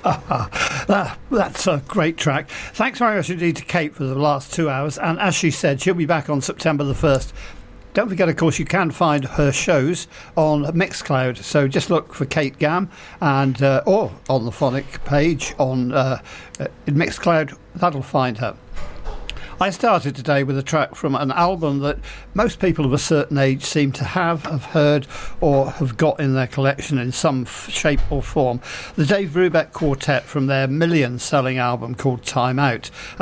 That's a great track. Thanks very much indeed to Kate for the last 2 hours. And as she said, she'll be back on September the 1st. Don't forget, of course, you can find her shows on Mixcloud. So just look for Kate Gam and or on the Phonic page on Mixcloud. That'll find her. I started today with a track from an album that most people of a certain age seem to have heard or have got in their collection in some shape or form. The Dave Brubeck Quartet from their million-selling album called Time Out.